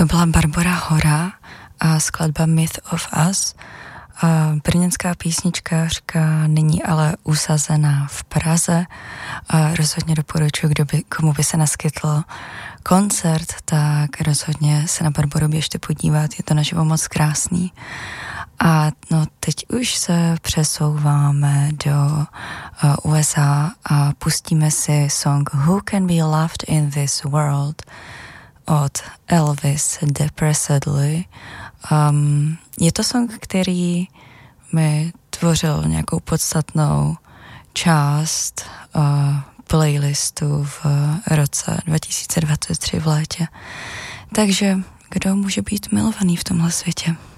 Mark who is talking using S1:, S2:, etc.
S1: To byla Barbora Hora a skladba Myth of Us. Brněnská písničkářka není ale usazená v Praze. Rozhodně doporučuji, komu by se naskytl koncert, tak rozhodně se na Barboru běžte podívat, je to naživo moc krásný. A no, teď už se přesouváme do USA a pustíme si song Who Can Be Loved in This World od Elvis Presley. Je to song, který mi tvořil nějakou podstatnou část playlistu v roce 2023 v létě. Takže kdo může být milovaný v tomhle světě?